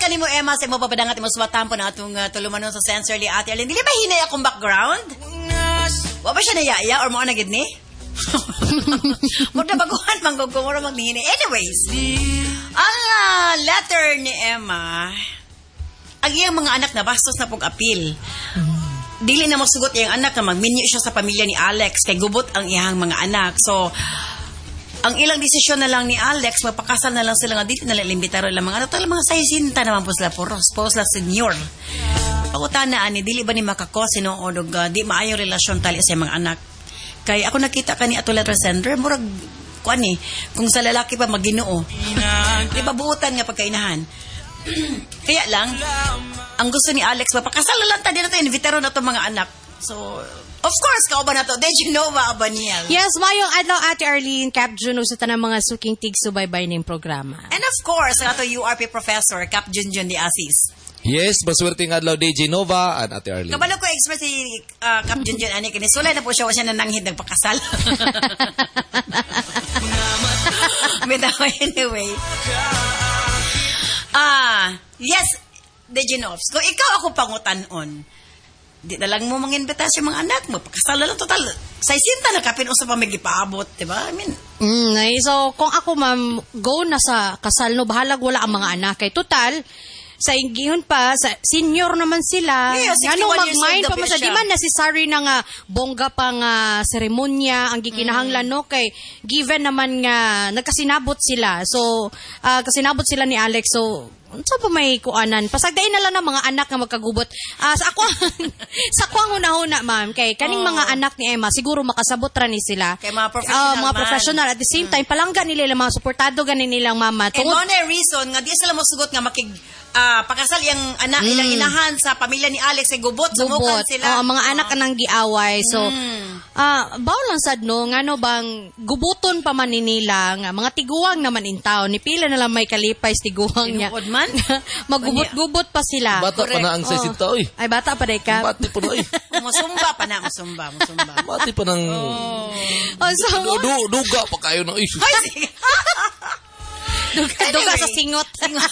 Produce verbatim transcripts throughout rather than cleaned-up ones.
gani mo, Emma, sa mo papadangat mo sumatampo na atong uh, tulumanon sa sensorly ate Arlene. Dili ba hinay akong background? Wa ba siya nayaya or mo na gid ni? Murda baguhan manggugong mura magnihinay. Anyways, ang uh, letter ni Emma, ang iyang mga anak na bastos na pong apil. Dili na masugot iyang anak na magminyo siya sa pamilya ni Alex kay gubot ang iyang mga anak. So, ang ilang desisyon na lang ni Alex, magpakasal na lang sila nga dito na lang imbitaro lang mga ano, talagang mga sayisinta naman po sila po, po sila senior. Pagutana ani, dili ba ni makakos, no, o uh, di maayong relasyon tali sa mga anak. Kaya ako nakita ka ni ato letter sender, murag, kuan ni, kung sa lalaki pa maginoo. Di ba buutan nga pagkainahan. Kaya lang, ang gusto ni Alex, magpakasal na lang tayo na ito, imbitaro na ito mga anak. So, of course, kauban na to. Did you know ba, Abaniel? Yes, mayong adlaw Ate Arlene, Cap Juno sa tanang mga suking tig subaybay ng programa. And of course, ato U R P professor, Cap Junjun di Asis. Yes, maswerteng adlaw D J Nova and Ate Arlene. Kabalo ko express si uh, Cap Junjun ani kini sulay na po siya wa siya nananghid nagpakasal. But anyway. Ah, yes, D J Novs. Kung ikaw ako pangutan-on, di na lang mo manginbita sa mga anak mo. Pakasal na lang total. Sa isinta na kapin usa pa may gipaabot, di ba? I mean, mm, so kung ako ma'am go na sa kasal no bahalag wala ang mga anak kay total sa ingihon pa sa senior naman sila. Yeah, ano mag-mind pa sa di man necessary na nga bongga pa nga seremonya ang gikinahanglan mm. no kay given naman nga nagkasinabot sila. So uh, kasinabot sila ni Alex so unsa pa may kuanan pasagdain na lang ng mga anak nga magkagubot uh, sa ako sa ako ang hunahuna ma'am kay kaning oh. mga anak ni Emma siguro makasabot ra ni sila kay mga professional uh, mga man. professional at the same mm. time palangga nila mga suportado ganin nilang mama tungod and one reason nga di sila mosugot nga makig uh, pakasal yang anak mm. ilang inahan sa pamilya ni Alex ay gubot sumukan sila uh, mga uh. anak anang giaway so mm. uh, bawo lang sad no ngano bang gubuton pa man nila nga mga tiguang naman in town ni pila na lang may kalipay tiguang niya magubot-gubot pa sila. Bata correct. Pa na ang sesita, oy. Ay, bata pa rin ka. Bati pa na, oy. Musumba pa na, musumba, musumba. Bati pa ng... Oh. Oh, so, du, du, duga pa kayo ng issue. Ay, sige. duga, anyway, duga sa singot.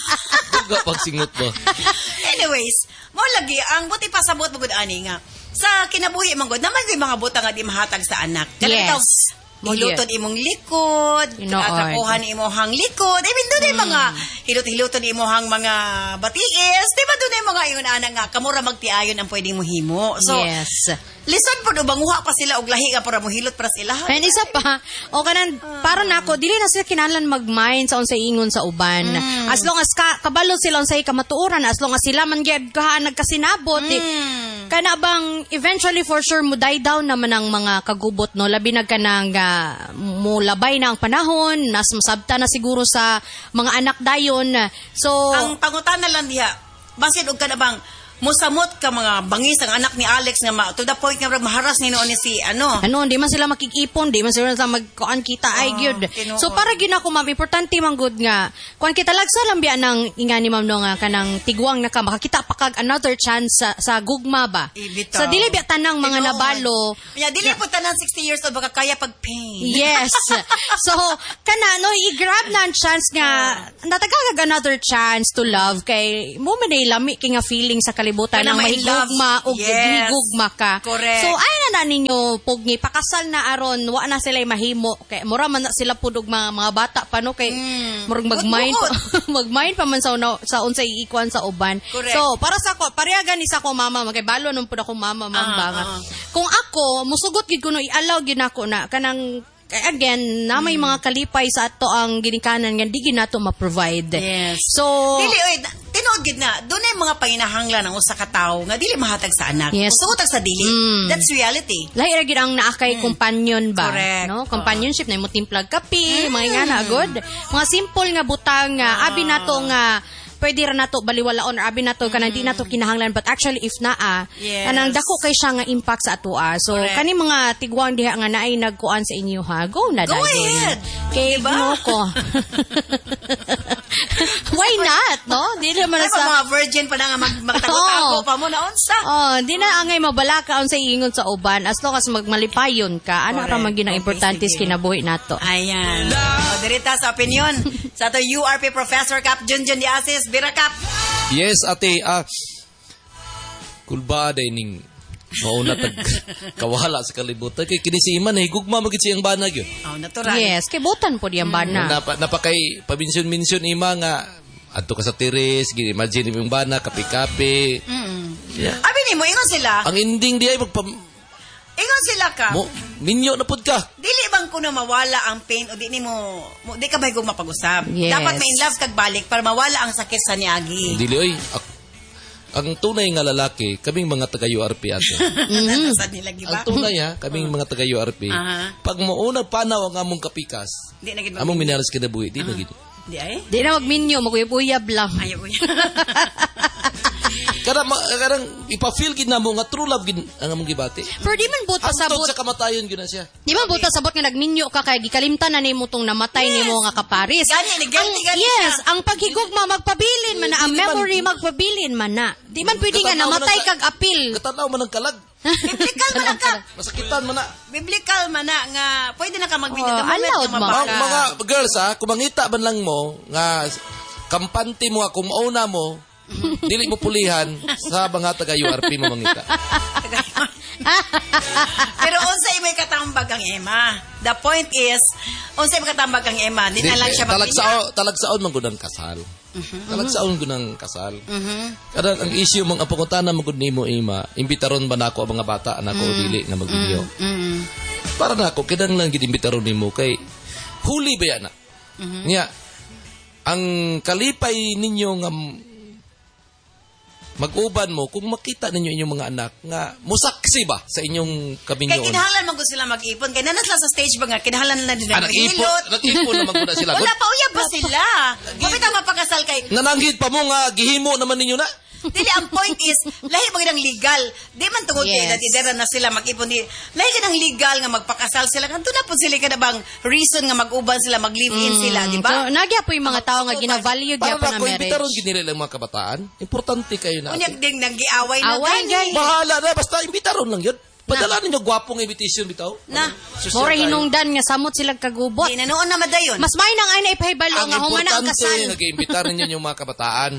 Duga pag singot ba. Anyways, mo lagi, ang buti pa sa buot magod ani nga. Sa kinabuhi manggod, naman yung mga buta nga di mahatag sa anak. Yes. Itaw, hilutod imong likod, atrapuhan imohang likod. I mean, doon mm. mga hilot-hilutod imohang mga batiis. Diba doon yung mga yun, anak nga, kamura magtiayon ang pwedeng mohimo. So, yes. Listen po, banguha pa sila og lahi ka para mohilot para sila. And isa pa, o kanan, uh, para nako dili na sila kinahanglan mag-mind sa unsay ingon sa uban. Mm. As long as ka, kabalo sila unsay kamatuoran, as long as sila man gyud kaha nagkasinabot, mm. eh, kana bang eventually for sure mo die down naman ang mga kagubot no labi na kanang uh, mo labay na ang panahon, nas masabta na siguro sa mga anak dayon. So ang pangutan na lang diha, basin og kana bang musamot ka mga bangis ang anak ni Alex nga ma, to the point nga maharas ni noon si ano. Ano, di man sila makikipon, di man sila magkuan kita ay oh, gyud. Kinuon. So para gyud ako ma'am, importante man gud nga kuan kita lagsa lang biya nang ingani ma'am no nga kanang tiguang na ka makakita pa kag another chance sa, sa gugma ba. Ibitaw. Sa dili biya tanang mga Kinuon. Nabalo. Yeah, dili po tanang sixty years old baka kaya pag pain. Yes. So kana no i-grab na ang chance nga oh. natagal kag another chance to love kay mo man lami kay nga feeling sa kalibutan nang mahigugma o yes. higugma ka. Correct. So ay na na ninyo pugni pakasal na aron wa na sila mahimo kay mura man na sila pudog mga mga bata pa no kay mm. murag mag-mind mag-mind pa man sa una, sa unsay ikuan sa uban. Correct. So para sa ko pareha gani sa ko mama magay balo nung pud ako mama mamba uh, uh. Kung ako musugot gid kuno i-allow gid nako na kanang again, na may mm. mga kalipay sa ato ang ginikanan nga di ginato ma-provide. Yes. So, dili oy, tinuod gid na, doon ay mga panginahanglan ng usa ka tawo nga dili mahatag sa anak. Yes. Usutag sa dili. Mm. That's reality. Lahi ra gid ang naa kay mm. companion ba, correct. No? Companionship uh. na mo timplag kape, mm. mga ingana good. Mga simple nga butang nga uh. abi nato nga pwede ra nato baliwalaon or abi nato kanang mm. di nato kinahanglan but actually if naa yes. kanang dako kay siya nga impact sa atoa. So correct. Kani mga tigwang diha nga naay nagkuan sa inyo ha. Go na go dayon. ahead. Kay diba? No ko. Why not, no? Di naman sa mga virgin pa na nga mag magtago-tago pa mo na unsa. Oh, di na angay mabalaka unsay ingon sa uban as long as magmalipayon ka. Ana ra man ginang importante sa kinabuhi nato. Ayan. O dirita sa opinion sa to U R P Professor Cap Junjun di Asis Birakap. Yes, ate. Ah, kulba day ning mauna tag kawala sa kalibutan. Kay kinisiman, eh, gugma magit siyang banag yun. Oh, natural. Yes, kay butan po diyang bana. Napa, napakay pabinsyon-minsyon ima nga adto ka sa teres, gini imagine mo yung bana, kape-kape. Mm. Yeah. Abi ni mo, ingon sila. Ang ending di ay magpa... Ingon sila ka. Mo, minyo na pud ka. Dili bang kuno mawala ang pain o di ni mo, mo di ka ba kung mapag-usap? Yes. Dapat may in love kag balik para mawala ang sakit sa niagi. Dili oy. ak- Ang tunay nga lalaki, kaming mga taga-U R P ato. Sa nila Ang giba. tunay ha, kaming mga taga-U R P. Aha. Pag mauna panaw ang among kapikas, Di na gid among minaras kinabuhi, di na gid. Di ay. Di na magminyo, maguyab-uyab lang. Ayaw uy. Kada ma- kadang ipa-feel gid namo nga true love gid ang among gibati. Pero di man buta Hangtod sabot. sa kamatayon gyud na siya. Di ba buta sabot nga nagminyo ka kay gikalimtan na nimo tong namatay nimo nga kaparis. Gani, ni gani, Ang- gani Yes, siya. ang paghigugma magpabilin man na, ang Di man- memory magpabilin man na. Di man pwede nga Katanaw namatay man ang- kag apil. Katanaw man ang kalag. Biblical man na ka. Masakitan man na. Biblical man na nga pwede na ka magbinyo Oh, the moment allowed nga man. Mga, mabaka. mga girls ha, kung mangita man lang mo, nga kampante mo, kung mauna mo, dili mo pulihan sa mga taga-U R P mo mangita. Pero unsay may katambag ang Emma. The point is, unsay may katambag ang Emma, di na lang siya magbinyo. Talagsaon, talagsaon man gud ang kasal. Talagsaon gud ang kasal. Kada ang issue mong apungutana man gud nimo ima, imbitaron ba nako ang mga bata anako o dili nga magbinyo. Mm. Para nako kidang lang gid imbitaron nimo kay huli ba yan na. Nya ang kalipay ninyo nga mag-uban mo kung makita ninyo inyong mga anak nga musaksi ba sa inyong Kay kabinyoon. kinahanglan man gud sila mag-ipon. Kay nanas lang sa stage ba nga, kinahanglan na din Ah, ang nag-ipon, hilot. nag-ipon naman ko na sila. Wala pa, uyab pa sila. Kapit ang mapakasal kay... Nananghid pa mo nga gihimo naman ninyo na. Dili, ang point is, lahi ba ng legal? Di man tungod Yes. kay that idera na sila mag-ipon. Di, lahi ka ng legal nga magpakasal sila. Kanto na po sila ka na bang reason nga mag-uban sila, mag-live-in sila, di ba? So, nagya po yung mga tao nga gina-value Para gyapon na na kung marriage. imbitaron ginila lang mga kabataan, importante kayo na. Unyag ding nang giaway na Away, gani. gay. Bahala na, basta imbitaron lang yun. Padala ninyo gwapong invitation bitaw. Na. Social Mora tayo. hinungdan nga samot sila kagubot. Di, nanoon na madayon. Mas may nang ay na ipahibalo Ang nga humana ang importante, kasal. nag-iimbitar ninyo yung mga kabataan.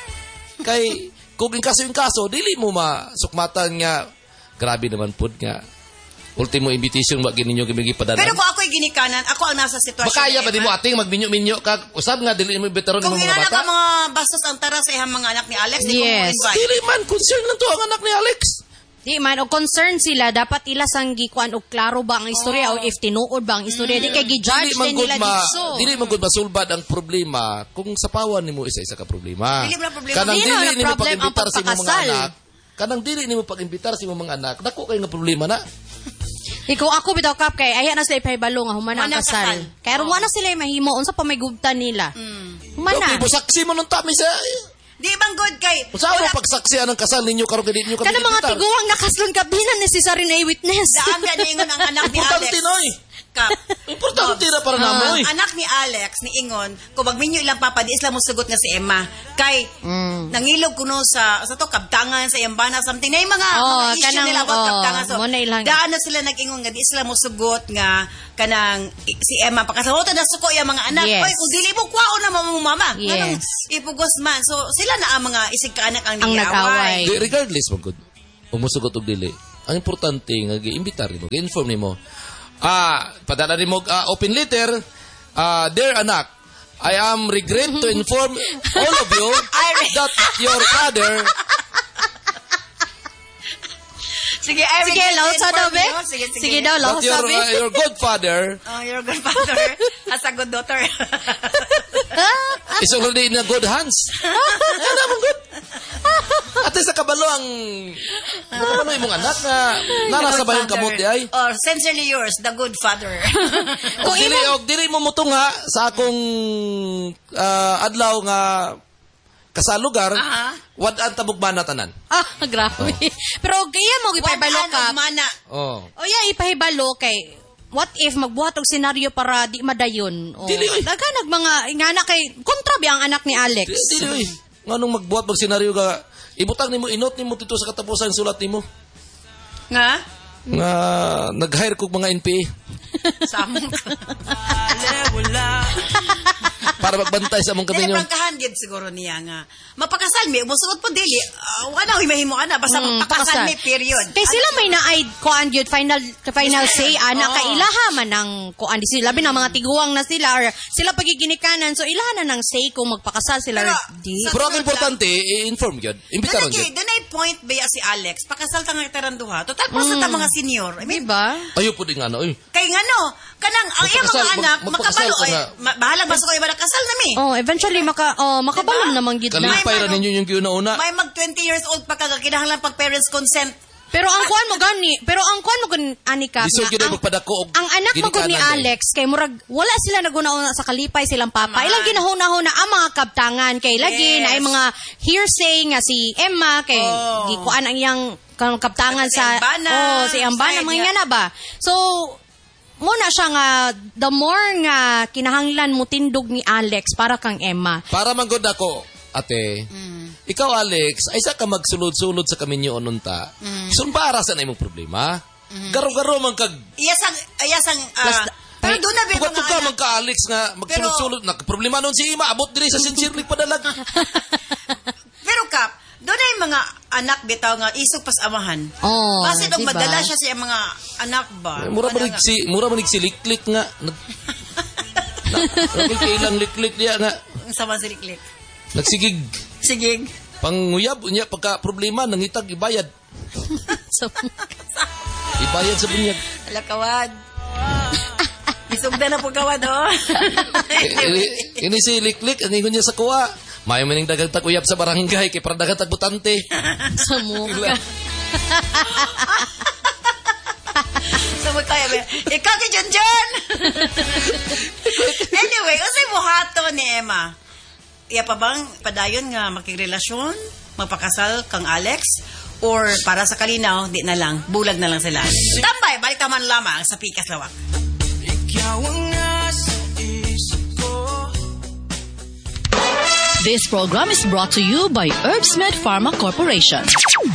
Kay, kung yung kaso yung kaso, dili mo masukmatan nga, grabe naman po nga, ultimo invitation, wag ninyo gimigi padalan. Pero kung ako'y ginikanan, ako ang nasa sitwasyon. Makaya ni ba di Emma. mo ating magminyo-minyo ka, usab nga, dili mo imbitaron ng Kung mga inana bata? ka mga bastos ang tara sa ihang mga anak ni Alex, di ko mo Yes. invite. Dili man, concern lang to ang anak ni Alex. Di man, o concern sila, dapat ila sang gikuan o klaro ba ang istorya o if tinuod ba ang istorya. Di kay gi-judge din good nila ma, dito. dili man gud masulbad ang problema kung sa pawan nimo isa-isa ka problema. Dili man problema. Kanang Dili dili man nimo problem ang pag-imbitar sa imong mga pagpakasal. anak. Kanang dili nimo pag-imbitar sa imong mga anak, dako kay nga problema na. Di kung ako bitaw kap kay aya na sila ipahibalo nga humana ang Humana kasal. kasal. Kaya oh. na sila mahimo unsa pa may gubtan nila. Mm. Humana. Okay, busaksi mo nung tami sa... Di bang good kay... Usa mo Wala- pagsaksihan ang kasal ninyo karon kay di ninyo Kana mga imbitar. tiguang nakaslon ka binan necessary na i-witness. Daan nga niingon ang anak ni Alex. Importante noy. Kap. Importante na para namo eh. Ang anak ni Alex, ni Ingon, kung magminyo ilang papa, di isla mo sugot nga si Emma. Kay, Mm. nangilog kuno sa, sa to, kabtangan, sa Yambana, something. Na yung mga, Oh, mga issue kanang, nila about oh, kabtangan. So, mo na ilang- daan na sila nag-ingon nga, di isla mo sugot nga, kanang, i- si Emma, pagkasahoto na suko yung mga anak. Yes. Oy, kung dili mo, kwao na mo mama. Yes. Kanang, ipugos man. So, sila na ang mga isig ka-anak ang Ang nag-away. nag-away. Di, regardless mo gud. Umusugot og dili. Ang importante nga gi-imbitar nimo, gi-inform nimo. Ah, padala nimo ah, open letter. Ah, dear anak, I am regret to inform all of you that your father Sige, I Sige, regret to lausa inform daw, be. you. Sige, sige. Sige daw, that lausa, your, be. uh, your good father Oh, your good father has a good daughter. is already in a good hands. Ano mo good? At sa kabalo ang ano imong anak na narasa ba yung kamot di ay? Or sincerely yours, the good father. Og dili og dili mo mutunga sa akong ah, adlaw nga kasalugar, Aha. wad ang tabugman na tanan. Ah, grabe. Pero kaya mo ipahibalo Wadaan ka. og mana. Oh. O yeah, ipahibalo kay what if magbuhat og senaryo para di madayon? O, Dili, oy. daganag mga ingana kay kontra bi ang anak ni Alex. Di- Dili oy. Nganong magbuhat mag senaryo ka ibutang nimo inot nimo dito sa katapusan sulat nimo Nga? nga nag-hire kog mga N P A. Samok. para magbantay sa among Dili kaminyo. prangkahan gid siguro niya nga. Mapakasal mi, musugot po dili. Uh, wala huy mahimo ana basta Mm, magpakasal pakasal. mi period. Kay sila may naay kuan gyud final final say ana Oo. kay ilaha man ang kuan di sila labi na mga tiguang na sila or sila pagiginikanan so ilaha na ng say kung magpakasal sila Pero, or di. sa- Pero ang importante, i-inform yun. Imbitaron Dunay yun. dunay point ba si Alex? Pakasal ta nga itaran duha. Total pa sa ta mga senior. I mean, Diba? Ayaw po din nga, no? Uy, kay ngano, kanang ang iyang Magpakasal, mga anak mag- magpakasal makabalo ka ay nga. ma- bahala ba sa kayo ba kasal na mi? Oh, eventually maka oh, makabalom Diba? naman gid na. kalipay ra ano, ninyo yung giuna-una. May mag twenty years old pa kaga kinahanglan pag parents consent. Pero ang kuan mo gani, pero ang kuan mo gani Anika, Lisod nga, yun ay ang, magpadako og ang anak mo gud ni ginikanan, Alex kay murag wala sila naguna-una sa kalipay silang papa. Tama. Ilang ginahuna-huna ang mga kabtangan kay lagi Yes. na ay mga hearsay nga si Emma kay Oh. gikuan ang iyang kang kabtangan Si sa Ambana. oh si Ambana Side mga niya. nga na ba. So muna siya nga the more nga kinahanglan mo tindog ni Alex para kang Emma. Para manggod ako, ate, ikaw, Alex, ay sa ka magsulod-sulod sa kaminyo onunta. Mm. Sunbara sa na imong problema. Garo-garo man kag... Iyasang iyasang uh, Basta- pero doon na ba yung mga Tuga-tuga anak? man ka, Alex, nga magsulod-sulod. Nagproblema nun si Ima, abot diri sa sincerely padalag. Pero Kap, doon na yung mga anak bitaw nga isog pas amahan. Oh, Basta itong diba? madala siya sa mga anak ba? Mura Wala manig nga. si, mura manig si liklik nga. Nag, na, nagkailang liklik diya nga. Ang sama si Liklik. Nagsigig. Sige. Panguyab, unya, pagka problema, nangitag, ibayad. So, Ibayad sa bunyag. Ala kawad. Isog na na po kawad, oh. ini, ini si liklik, ang ingon niya sa kuwa. May maning dagang tag-uyab sa barangay, kay para dagang tag-butante. sa muka. Sabot tayo, be. Ikaw ki John John! Anyway, usay buhato ni Emma. Iya pa bang padayon nga makigrelasyon, magpakasal kang Alex? Or para sa kalinaw, di na lang, bulag na lang sila. Tambay, balik taman lamang sa Pikas Lawak. This program is brought to you by Herbsmed Pharma Corporation.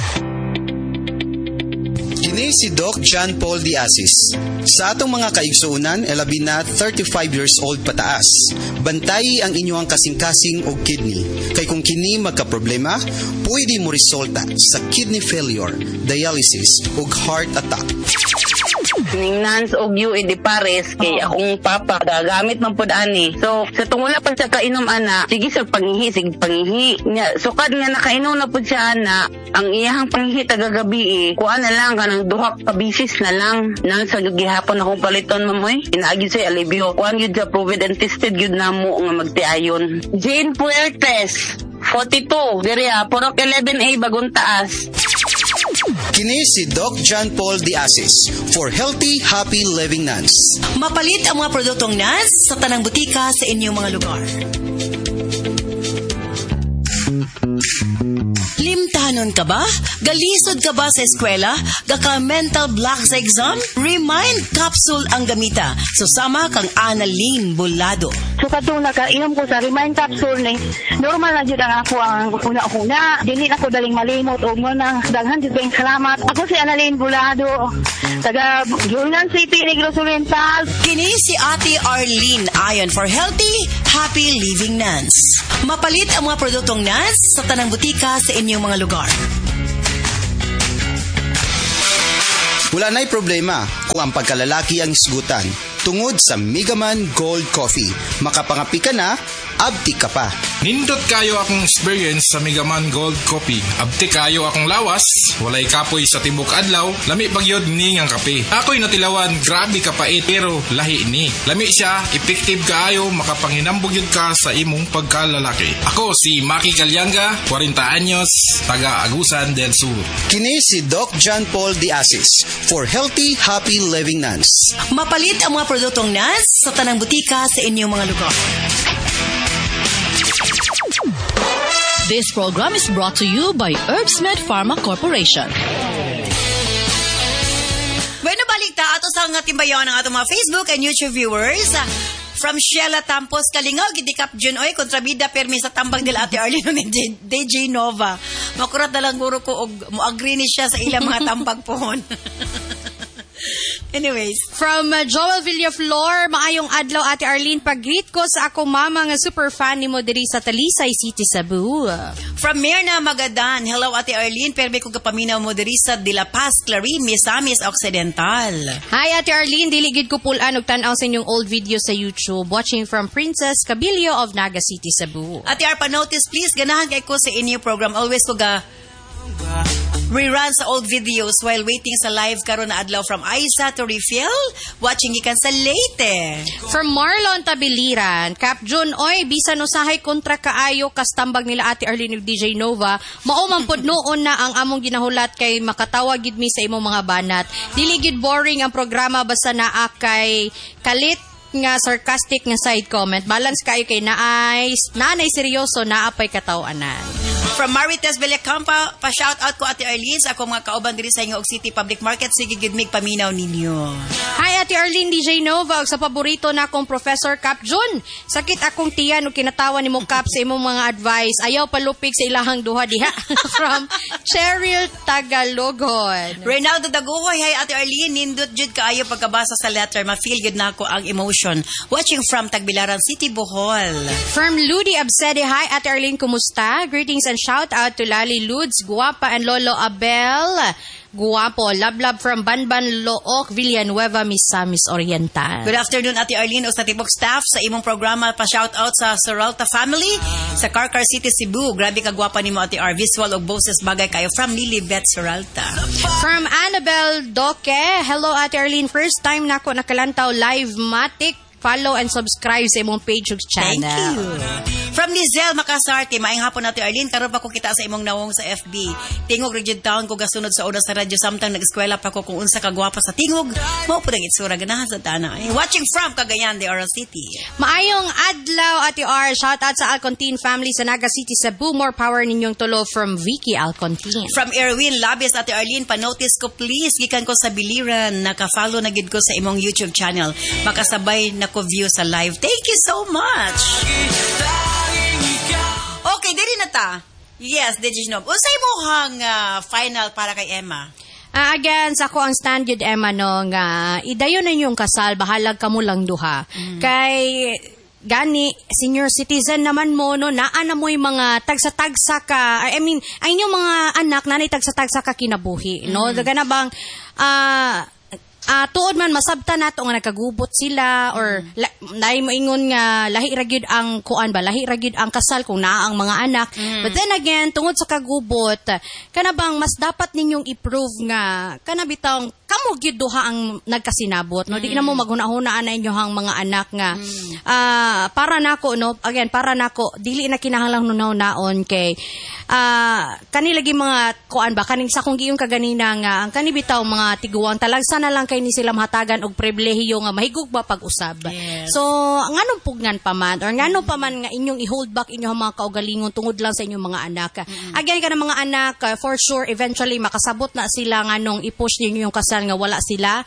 Kini si Doc John Paul Diasis. Sa atong mga kaigsuunan, elabi na thirty-five years old pataas. Bantayi ang inyong kasing-kasing o kidney. Kay kung kini magka-problema, pwede mo resulta sa kidney failure, dialysis, o heart attack. Ning Nance og U E di pares kay akong papa gagamit man pud ani. So sa tungula pa siya kainom ana, sige sir pangihi sige pangihi. Nya sukad nga nakainom na pud siya ana, ang iyahang pangihi tagagabi eh. Kuan na lang kanang duha ka bisis na lang. Nang sa gihapon akong paliton mamoy. Inaagi say alibio. Kuan gyud sa proven and tested gyud namo nga magtiayon. Jane Puertes forty-two, diri ha, Purok eleven A bagong taas. Kini si Doc John Paul Diasis for healthy, happy living nuns. Mapalit ang mga produktong N A S sa tanang butika sa inyong mga lugar. Limtanon ka ba? Galisod ka ba sa eskwela? Gaka mental block sa exam? Remind capsule ang gamita. Susama kang Annalyn Bolado. So katong nakainom ko sa Remind Capsule ni normal na jud ang ako ang una-una. Dili na ko daling malimot o mo nang daghan jud kayong salamat. Ako si Annalyn Bolado, taga Julian City, Negros Oriental. Kini si Ate Arlene Ayon for healthy, happy living nuns. Mapalit ang mga produktong N A S sa tanang butika sa inyong mga lugar. Wala na'y problema kung ang pagkalalaki ang isgutan. Tungod sa Megaman Gold Coffee, makapangapi ka na, abti ka pa. Nindot kayo akong experience sa Megaman Gold Coffee. Abti kayo akong lawas, walay kapoy sa tibok adlaw, lami pagyod ni ngang kape. Ako'y natilawan, grabe kapait, pero lahi ni. Lami siya, effective kaayo, makapanginambog yun ka sa imong pagkalalaki. Ako si Maki Calyanga, forty anyos, taga Agusan del Sur. Kini si Doc John Paul Diasis for healthy, happy living nuns. Mapalit ang mga produktong N A S sa tanang butika sa inyong mga lugar. This program is brought to you by Herbsmed Pharma Corporation. Bueno, balik ta ato sa nga timbayon ng atong mga Facebook and YouTube viewers. From Sheila Tampos Kalingaw, Gidikap Jun Oy, kontrabida permi sa tambang nila Ate Arlene ni D J Nova. Makurat na lang guro ko og mo agree ni siya sa ilang mga tambag pohon. Anyways. From uh, Joel Villaflor, maayong adlaw Ate Arlene, pag-greet ko sa akong mama nga super fan ni mo diri sa Talisay City, Cebu. From Mirna Magadan, hello Ate Arlene, perme ko kapaminaw mo diri sa De La Paz, Clarín, Misamis Occidental. Hi Ate Arlene, diligid ko pulaan og tan-aw sa inyong old video sa YouTube. Watching from Princess Cabilio of Naga City, Cebu. Ate Arpa, notice please, ganahan kay ko sa inyo program. Always ko ga rerun sa old videos while waiting sa live karon na adlaw from Aiza to Refiel, watching gikan sa Leyte. From Marlon Tabiliran, Cap Jun, oy, bisan usahay kontra kaayo kastambag nila Ate Arlene ug D J Nova, mao man pod noon na ang among ginahulat kay makatawag gid mi sa imong mga banat. Dili gid boring ang programa basta naa kay kalit nga sarcastic nga side comment. Balance kayo kay naay nanay seryoso naapay kataw-anan. From Marites Villacampa, pa-shout out ko Ate Arlene sa akong mga kauban diri sa Ingog City Public Market. Sige gid mig paminaw ninyo. Hi Ate Arlene, D J Nova, ug sa paborito na akong Professor Cap Jun. Sakit akong tiyan ug kinatawan nimo Cap sa imong mga advice. Ayaw palupig sa ilahang duha diha. From Cheryl Tagalogon. Reynaldo Daguhoy, hi Ate Arlene, nindot jud kaayo pagkabasa sa letter, ma-feel gud nako ang emotion. Watching from Tagbilaran City, Bohol. From Ludi Absede, hi Ate Arlene, kumusta? Greetings and shout out to Lali Ludes, Guapa and Lolo Abel. Guapo, love-love from Banban, Look, Villanueva, Misamis Oriental. Good afternoon, Ate Arlene, o sa tibok staff sa imong programa. Pa-shout out sa Soralta family sa Carcar City, Cebu. Grabe ka gwapa ni mo, Ate R. Visual o boses bagay kayo from Lilibet, Soralta. From Annabelle Doke, hello Ate Arlene, first time na ako nakalantaw live matic. Follow and subscribe sa imong page ug channel. Thank you. From Nizel Makasarte, maayong hapon Ate Arlene, karon pa ko kita sa imong nawong sa F B. Tingog rigid taon ko gasunod sa oras sa radyo, samtang nag-eskwela pa ko kung unsa ka gwapa sa tingog. Mao pud ang itsura ganahan sa tana. Watching from Cagayan de Oro City. Maayong adlaw Ate R, shout out sa Alcontin family sa Naga City, Cebu. More power ninyong tulo from Vicky Alcontin. From Erwin Labis, Ate Arlene, pa-notice ko please, gikan ko sa Biliran, naka-follow na gid ko sa imong YouTube channel. Makasabay na ko view sa live. Thank you so much. Okay, dili na ta. Yes, D J Nob. Unsay mo hang uh, final para kay Emma? Uh, again, sa ko ang stand yun, Emma, no, nga, idayon na yung kasal, bahalag ka mo lang duha. Mm. Kay, gani, senior citizen naman mo, no, naan na mo yung mga tagsa-tagsa ka, I mean, ay inyong mga anak, nanay tagsa-tagsa ka kinabuhi, no? Mm. Daga na bang, ah, uh, Ah, uh, tuod man masabta nato nga nakagubot sila or la, naay mo ingon nga lahi ra gyud ang kuan ba, lahi ra gyud ang kasal kung naa ang mga anak. Mm. But then again, tungod sa kagubot, kana bang mas dapat ninyong i-prove nga kana bitawng kamo gyud duha ang nagkasinabot, no? Mm. Di na mo maghuna-hunaan na inyohang mga anak nga mm. uh, para nako, no, again, para nako dili na kinahanglan nunaw-naon kay uh, kani lagi mga kuan ba kaning sa kung giyon kaganina nga ang kani bitaw mga tiguang talagsa na lang kay ni sila mahatagan og pribilehiyo nga mahigug ba pag-usab. Yes. So nganong pugnan pa man or ngano pa man nga inyong i-hold back inyong mga kaugalingon tungod lang sa inyong mga anak. Mm. Again kana mga anak, uh, for sure eventually makasabot na sila nganong i-push ninyo yung kasal nga wala sila.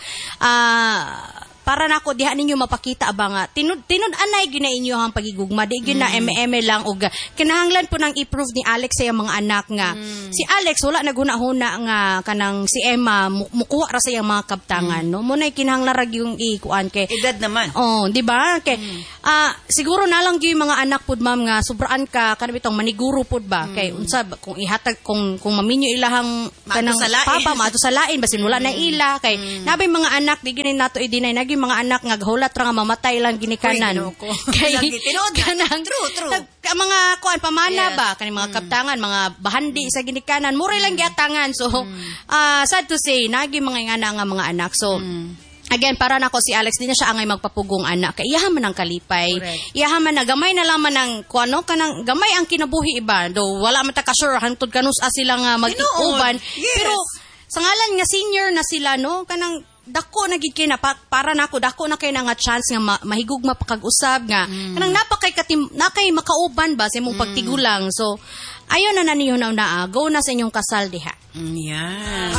Ah uh, para nako diha ninyo mapakita ba nga tinud tinud anay gyud na inyo ang pagigugma di gyud na mm. eme lang og kinahanglan po nang i-prove ni Alex sa mga anak nga mm. si Alex wala naghuna-huna nga kanang si Emma mukuha ra sa iyang mga kabtangan mm. no mo nay kinahanglan ra yung ikuan kay edad naman oh di ba kay mm. uh, siguro na lang gyud mga anak pud ma'am nga sobraan ka kana bitong maniguro pud ba mm. kay unsa kung ihatag kung kung maminyo ilahang kanang papa maato sa lain basin wala mm. na ila kay mm. nabay mga anak di gyud nato i-deny na mga anak nga gahulat ra nga mamatay lang ginikanan. Kay tinuod kanang true true. Tag, mga kuan pamana yes. ba kani mga mm. kaptangan, mga bahandi sa ginikanan, mura lang giatangan. So mm. uh, sad to say nagi mga ingana nga mga anak. So mm. again, para nako si Alex, di na siya angay magpapugong anak. Kaya iyahan man ang kalipay. Correct. Iyahan man na gamay na lang man ang kuano kanang gamay ang kinabuhi iba. Do wala man ta ka-sure hangtod kanus sila nga mag-uban. Yes. Pero sa ngalan nga senior na sila no kanang dako na gid kay na pa, para nako dako na kay na nga chance nga ma, mahigug mapakag-usab nga mm. kanang napakay katim nakay makauban ba sa imong mm. pagtigulang. So ayon na naniyo na na go na sa inyong kasal diha. Mm, yan.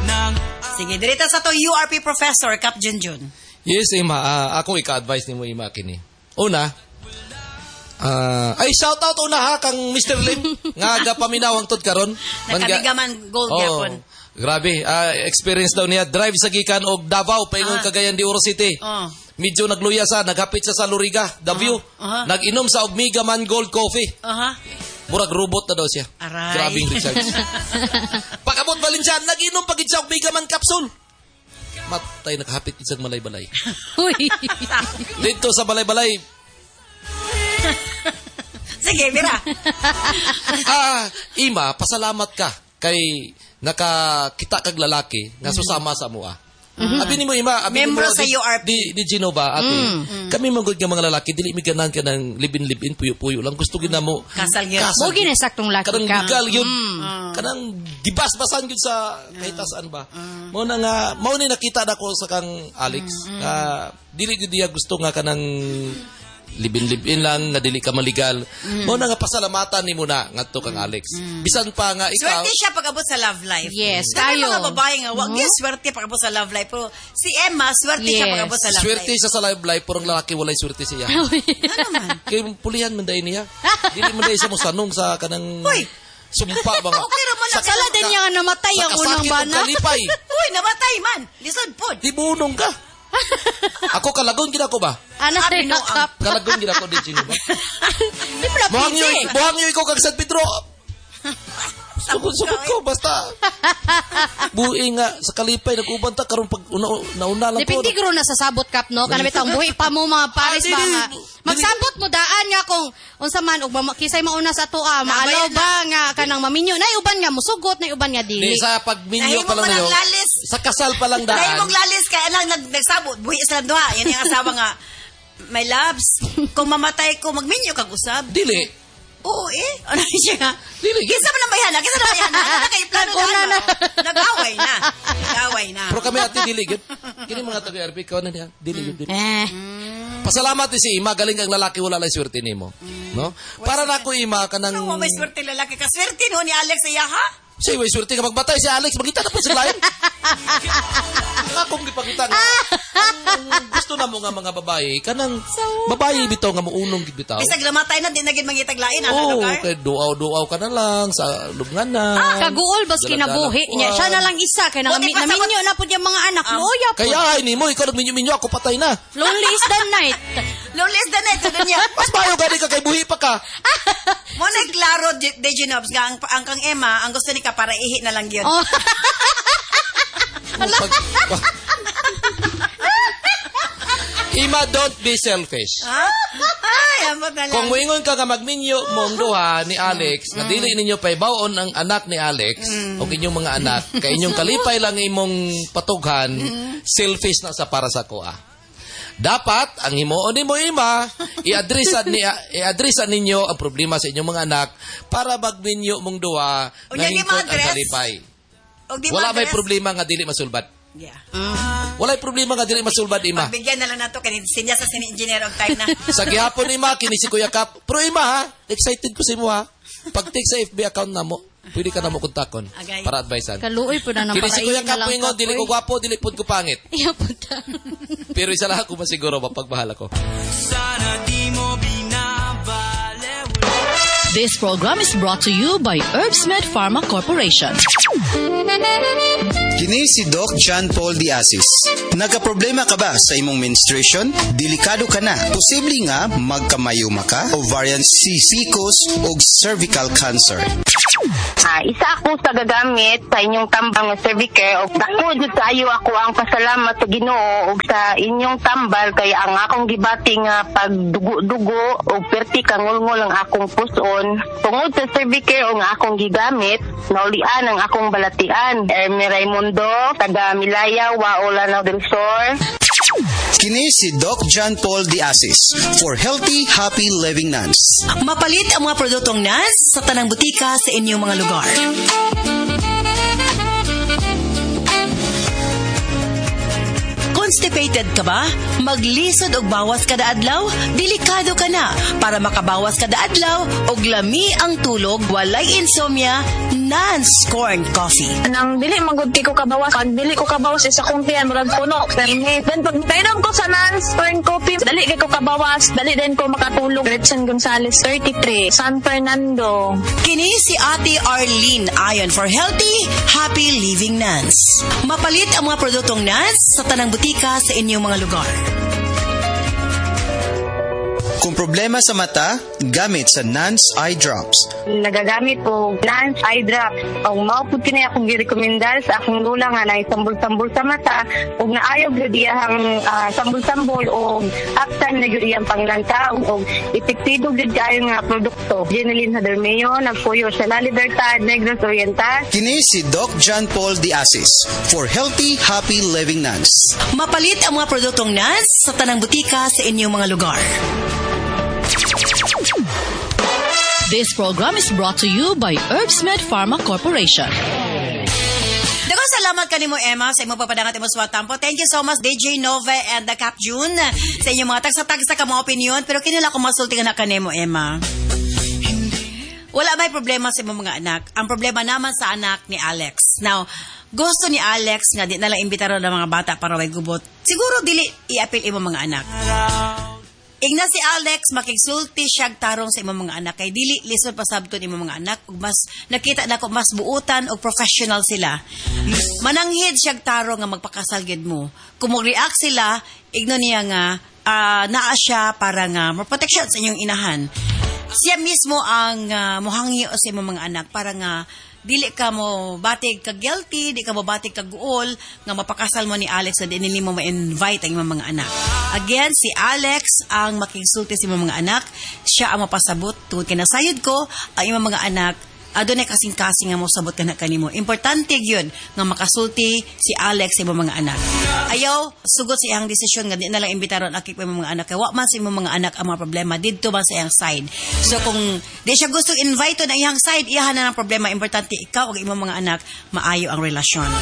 Sige, direta sa to U R P professor Cap Junjun. Yes, Ima, uh, akong ika-advise nimo Ima kini. Una, Uh, ay, shout out una ha kang Mister Lim nga gapaminaw ang tod karon. Nakabigaman gold oh, yapon. Grabe, ah, experience daw niya. Drive sa gikan og Davao, paingon Ah. Cagayan de Oro City. Oh. Medyo nagluya sa, naghapit sa sa Luriga, Davao. Aha. Nag-inom sa Omega Man Gold Coffee. Aha. Murag robot na daw siya. Aray. Grabing recharge. Pag-abot Valencia, nag-inom pag sa Omega Man capsule. Matay, nakahapit isang balay-balay. Uy. Dito sa balay-balay, Sige, Mira. ah, Ima, pasalamat ka kay nakakita kag lalaki nga susama sa mua. Abi ni mo Ima, abi Membro mo sa di, U R P. di, di Genova ate. Kami manggod nga mga lalaki dili mi ganan ka ng libin-libin puyo-puyo lang gusto gina mo. Kasal gyud. Mo gini saktong laki Kanang ka. legal yun. Kanang gibas-basan yun sa kahit saan ba. Mo na nga, mo ni nakita na ko sa kang Alex. nga dili gyud diya gusto nga kanang libin-libin lang, nga dili ka maligal. Mo na nga pasalamatan ni mo na ngadto kang Alex. Bisan pa nga ikaw, Swerte siya pag-abot sa love life. Yes, Dami kayo. mga babae nga, wag Mhm. yes, swerte pag-abot sa love life. Pero si Emma, swerte siya Yes. pag-abot sa love swerte life. siya sa live life, purong lalaki walay swerte siya. Ano man? Kay pulihan man dahil niya. Dili man dahil sa mo sanong sa kanang Uy! sumpa ba nga. Okay raman Sa na. Sala din niya nga namatay Sa ang unang kasakit bana. ng kalipay. Uy, namatay man. Lisod po. Di bunong ka. Ako kalagon gina ko ba? Ana Sabi no, nakap. Kalagon gina ko di sino ba? Di pala Buhang pizza. nyo, buhang nyo ikaw kag San Pedro. Sugod-sugod ko, basta. Buhi nga, sa kalipay, nag-uban ta, karon pag una, nauna lang ko. Depende guro na sa sabot kap no kanami tang buhi pa mo mga pares Ah, ba dili, nga. dili. Magsabot mo daan nga kung unsa man og ma- kisay mauna sa tuwa, maalaw Nabayan ba nga kanang maminyo nay uban nga musugot nay uban nga Di, dili. sa pagminyo Nahimo pa lang mo ng nayo, lalis. sa kasal pa lang Dahil daan, mong lalis kaya lang nag, nagsabot. Buhi sila duha. Yan yung asawa nga. My loves, kung mamatay ko, magminyo kag usab. dili. Oo eh. Ano siya nga? Dili. Kisa mo lang bayana. Kisa na bayana. Ano kayo plano Nag-una na. Nag-away na. Nag-away na. Pero kami ati dili gid. Kini mga taga-R P kawan na niya. Dili gid. dili. Eh. Pasalamat ni si Ima, galing kang lalaki wala lang swerte nimo. No? Para na ko Ima kanang Ano mo may swerte lalaki ka? Swerte no ni Alex iya ha? Say, way swerte ka magbatay si Alex, magkita na pa sa lain. Akong gipakita nga. Ang gusto na mo nga mga babae, kanang babae bitaw nga muunong gid bitaw. Bisag namatay na, di na gid mangitaglain. Ano Oo, lugar? kay duaw-duaw ka na lang sa lubngan na. Kaguol bas kinabuhi niya. Siya na lang isa kay nang Buti pa sa- naminyo na pud yung mga anak. Luya po. Kaya ay nimo ikaw nagminyo-minyo ako patay na. Lonely is the night. Lawless na na ito niya. Mas bayo gani ka kay buhi pa ka. Mo nagklaro de Genobs nga ang, ang kang Emma, ang gusto ni ka para ihi na lang yun. Oh. Pag, pag, Ima, don't be selfish. Ha? Ay, amot na lang. Kung muingon ka nga magminyo mong duha ni Alex, na dili ninyo pay bawon ang anak ni Alex, o inyong mga anak, kay inyong kalipay lang imong patughan, selfish na sa para sa kuha. Dapat, ang himuon ni mo Ima, i-addressan ni, i-addressan ninyo ang problema sa inyong mga anak para magminyo mong duha O, na yan, di hingkot ang ma-address? kalipay. Og di Wala may ma-address? problema nga dili masulbad. Yeah. Wala problema nga dili masulbad, Ima. Pagbigyan na lang na to kay sinya sa sini engineer og time na. Sa gihapon Ima, kini si Kuya Kap. Pero Ima ha, excited ko sa imo ha. Pag-take sa F B account na mo, pwede ka na mo kontakon Agay. para advisean. Kaluoy po na nang Kini si Kuya paraihin na Kap lang. ingon, dili ko gwapo, dili pud ko pangit. Iya po ta. Pero isa lang ako masiguro, mapagbahala ko. This program is brought to you by Herbsmed Pharma Corporation. Kini si Doc John Paul Diasis. Nagaproblema ka ba sa imong menstruation? Delikado ka na. Posible nga magkamayuma ka, ovarian cyst, o cervical cancer. Ah, isa ako sa gagamit sa inyong tambang nga Cervicare og dako jud kaayo ako ang pasalamat sa Ginoo og sa inyong tambal kay ang akong gibati nga pagdugo-dugo og perti kangulngol ang akong puson tungod sa Cervicare og nga akong gigamit naulian ang akong balatian. Ermi Raimundo, taga Milaya, Waola del Sur. Kini si Doc John Paul Diasis for healthy, happy living nuns. Mapalit ang mga produktong N A S sa tanang butika sa inyong mga lugar. Constipated ka ba? Maglisod og bawas kada adlaw? Delikado ka na. Para makabawas kada adlaw og lami ang tulog, walay insomnia, Nance Corn Coffee. Nang dili magud ko kabawas, pag dili ko kabawas isa kumpiyan murag puno. Permit. Then pag kainom ko sa Nance Corn Coffee, dali kay ko kabawas, dali din ko makatulog. Gretchen Gonzalez, thirty-three, San Fernando. Kini si Ate Arlene ayon for healthy, happy living Nance. Mapalit ang mga produktong Nance sa tanang butika sa inyong mga lugar. Kung problema sa mata, gamit sa Nance Eye Drops. Nagagamit ko Nance Eye Drops. Ang maupod kinay akong girekomendar sa akong lula nga na sambul-sambul sa mata o naayog yun iyang uh, sambul-sambul o aksan na yun iyang panglantaw o epektibo yun kayo nga produkto. Jenilyn Hadermeo, nagpuyo sa La Libertad, Negros Oriental. Kini si Doc John Paul Diasis for healthy, happy living Nance. Mapalit ang mga produktong Nance sa tanang butika sa inyong mga lugar. This program is brought to you by Herbsmed Pharma Corporation. Dago salamat kanimo Emma sa imong papadangat imong swatampo. Thank you so much D J Nova and the Cap June sa inyong mga tagsa-tagsa ka mga opinion, pero kinala ko masulti nga kanimo Emma. Wala may problema sa imong mga anak. Ang problema naman sa anak ni Alex. Now, gusto ni Alex nga di na lang imbitaron ng mga bata para way gubot. Siguro dili i-appeal imong mga anak. Igna si Alex, makigsulti siyag tarong sa imong mga anak. Kay dili lisod pa sabton imong mga anak. Ug mas nakita na ko mas buutan o professional sila. Mananghid siyag tarong nga magpakasal gid mo. Kung mag-react sila, igno niya nga uh, naa siya para nga more protection sa inyong inahan. Siya mismo ang uh, mohangyo sa imong mga anak para nga dili ka mo batig ka guilty, di ka mo batig ka guol nga mapakasal mo ni Alex na dinili mo ma-invite ang mga anak. Again, si Alex ang makigsulti sa mga anak. Siya ang mapasabot tungod kinasayod ko ang imong mga anak. Adunay kasing-kasing nga mo sabot kana kanimo. Importante gyud nga makasulti si Alex sa imong mga anak. Ayaw sugot sa iyang desisyon nga di na lang imbitaron akik pa imong mga anak. Kay wa man sa imong mga anak ang mga problema didto man sa iyang side. So kung di siya gusto invite na iyang side, iyahan na ng problema. Importante ikaw ug imong mga anak maayo ang relasyon.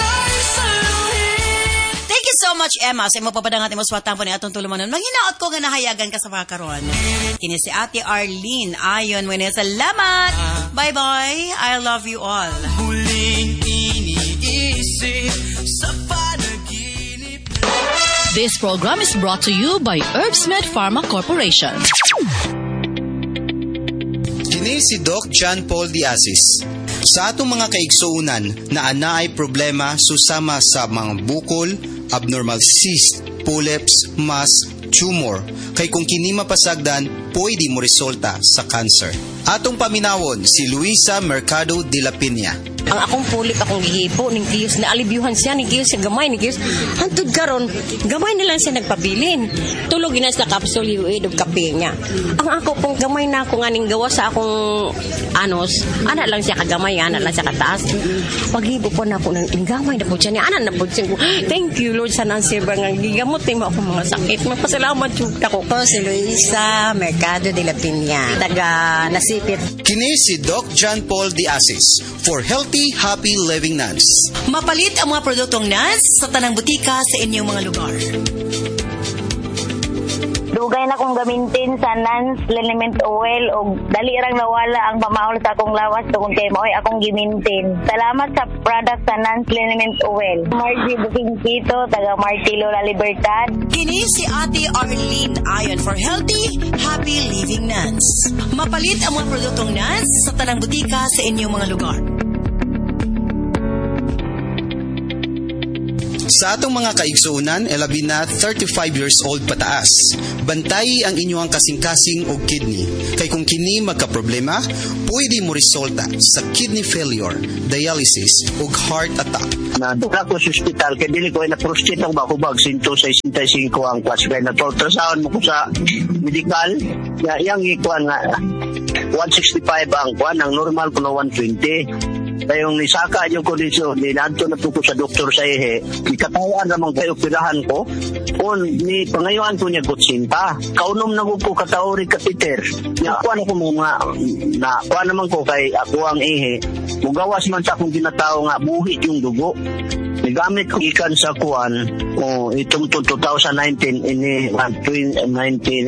Thank you so much Emma sa imong papadangat imong swatampo ni atong tulumanon. Manghinaot ko nga nahayagan ka sa pagkaron. Kini si Ate Arlene ayon mo ni salamat. Bye bye. I love you all. This program is brought to you by Herbsmed Pharma Corporation. Kini si Doc John Paul Diasis. Sa atong mga kaigsuunan na anaay problema susama sa mga bukol, abnormal cyst, polyps, mass, tumor, kay kung kini mapasagdan, pwede mo resulta sa cancer. Atong paminawon si Luisa Mercado de la Piña. Ang akong pulik akong gihipo ning Kiyos na alibyuhan siya ning Kiyos siya gamay ning Kiyos hantud karon gamay na lang siya nagpabilin tulog ina sa capsule uid og kape niya ang ako pong gamay na ako nga ning gawa sa akong anos ana lang siya kagamay ana lang siya kataas paghibo po na ako nang gamay na po siya niya ana na po siya thank you Lord sa nang silver nga gigamot mo ako mga sakit magpasalamat jud ako ko si Luisa Mercado de la Piña taga Nasipit. Kini si Doc John Paul Diasis for healthy, happy living Nance. Mapalit ang mga produktong Nance sa tanang butika sa inyong mga lugar. Dugay na kong gamitin sa Nance Liniment Oil o dali rang nawala ang pamahol sa akong lawas tungkol kay maoy akong gimintin. Salamat sa product sa Nance Liniment Oil. Margie Booking Kito, taga Martilo, La Libertad. Kini si Ate Arlene ayon for healthy, happy living Nance. Mapalit ang mga produktong Nance sa tanang butika sa inyong mga lugar. Sa atong mga kaigsuunan, elabi na thirty-five years old pataas. Bantayi ang inyong kasing-kasing o kidney. Kay kung kini magka-problema, pwede mo resulta sa kidney failure, dialysis o heart attack. Nadula ko sa hospital, kaya dili ko ay na-prostate ang bakubag, sinto sa sixty-five ang kwas. Kaya na-ultrasound mo ko sa medical, yang ikuan nga, one sixty-five ang kwan, ang normal ko na one twenty. Kayong nisaka yung kondisyon, ninadto na po ko sa doktor sa ihe, ikatawaan namang kayo pirahan ko, kung ni pangayuan ko niya kutsinta. Kaunom na ko ko katawari ka Peter. Nakuha na ko mga, nakuha naman ko kay ako ang ihe, mugawas man sa akong ginatao nga, buhit yung dugo. Nagamit ko ikan sa kuwan, o itong two thousand nineteen, ini, nineteen,